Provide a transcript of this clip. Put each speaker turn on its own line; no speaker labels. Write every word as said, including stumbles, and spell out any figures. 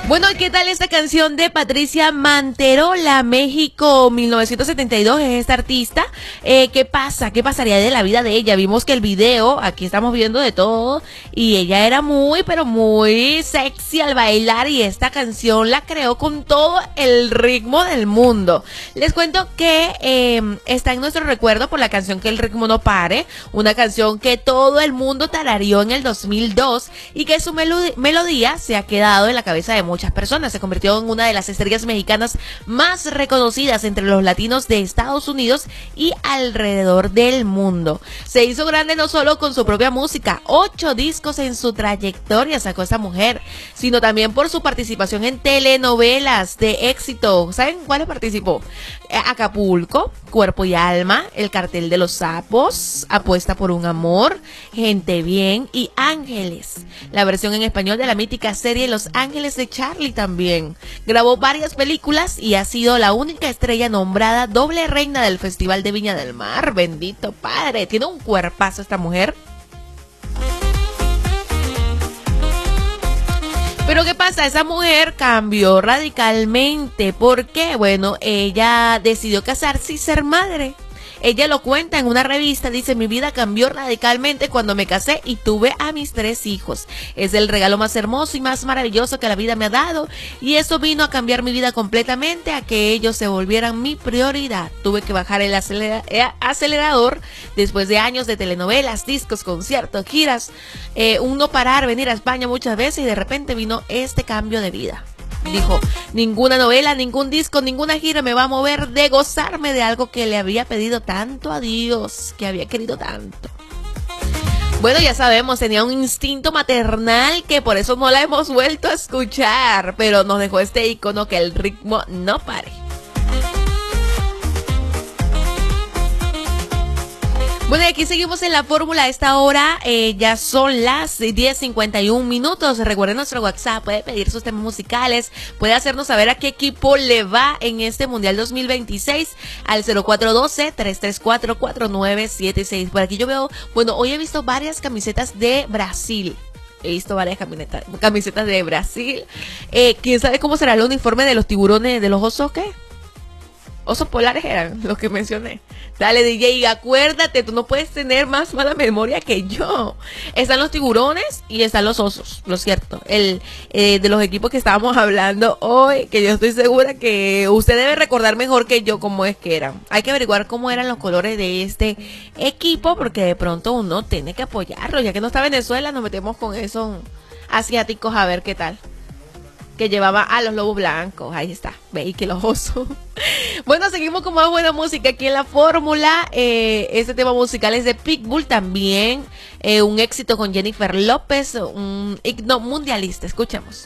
Bueno, ¿qué tal esta canción de Patricia Manterola, México mil novecientos setenta y dos? Es esta artista. Eh, ¿Qué pasa? ¿Qué pasaría de la vida de ella? Vimos que el video, aquí estamos viendo de todo, y ella era muy, pero muy sexy al bailar, y esta canción la creó con todo el ritmo del mundo. Les cuento que eh, está en nuestro recuerdo por la canción Que el ritmo no pare, una canción que todo el mundo tarareó en el dos mil dos y que su melodía, melodía se ha quedado en la cabeza de muchas personas. Se convirtió en una de las estrellas mexicanas más reconocidas entre los latinos de Estados Unidos y alrededor del mundo. Se hizo grande no solo con su propia música, ocho discos en su trayectoria sacó esta mujer, sino también por su participación en telenovelas de éxito. ¿Saben cuáles participó? Acapulco, Cuerpo y Alma, El Cartel de los Sapos, Apuesta por un Amor, Gente Bien y Ángeles. La versión en español de la mítica serie Los Ángeles de Charlie también. Grabó varias películas y ha sido la única estrella nombrada doble reina del Festival de Viña del Mar. Bendito padre, tiene un cuerpazo esta mujer. Pero ¿qué pasa? Esa mujer cambió radicalmente. ¿Por qué? Bueno, ella decidió casarse y ser madre. Ella lo cuenta en una revista, dice: mi vida cambió radicalmente cuando me casé y tuve a mis tres hijos. Es el regalo más hermoso y más maravilloso que la vida me ha dado, y eso vino a cambiar mi vida completamente, a que ellos se volvieran mi prioridad. Tuve que bajar el acelerador después de años de telenovelas, discos, conciertos, giras, eh, un no parar, venir a España muchas veces, y de repente vino este cambio de vida. Dijo: ninguna novela, ningún disco, ninguna gira me va a mover de gozarme de algo que le había pedido tanto a Dios, que había querido tanto. Bueno, ya sabemos, tenía un instinto maternal que por eso no la hemos vuelto a escuchar, pero nos dejó este icono: que el ritmo no pare. Bueno, y aquí seguimos en la fórmula a esta hora, eh, ya son las diez cincuenta y un minutos. Recuerden nuestro WhatsApp, puede pedir sus temas musicales, puede hacernos saber a qué equipo le va en este Mundial dos mil veintiséis al cero cuatro uno dos, tres tres cuatro, cuatro nueve siete seis. Por aquí yo veo, bueno, hoy he visto varias camisetas de Brasil. He visto varias camisetas, camisetas de Brasil. Eh, ¿Quién sabe cómo será el uniforme de los tiburones, de los osos, qué? Osos polares eran los que mencioné. Dale, D J, acuérdate, tú no puedes tener más mala memoria que yo. Están los tiburones y están los osos, lo cierto. El eh, de los equipos que estábamos hablando hoy, que yo estoy segura que usted debe recordar mejor que yo cómo es que eran. Hay que averiguar cómo eran los colores de este equipo, porque de pronto uno tiene que apoyarlo. Ya que no está Venezuela, nos metemos con esos asiáticos a ver qué tal. Que llevaba a los lobos blancos. Ahí está, veis que los osos. Bueno, seguimos con más buena música aquí en la fórmula. Eh, este tema musical es de Pitbull también. Eh, un éxito con Jennifer López, un himno mundialista. Escuchemos.